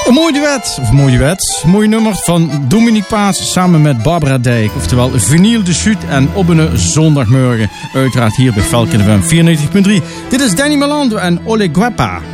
Een mooi nummer van Dominique Paas samen met Barbara Dijk. Oftewel Vinyl de Sud en op een zondagmorgen. Uiteraard hier bij Falcon FM 94.3. Dit is Danny Melando en Ole Guapa.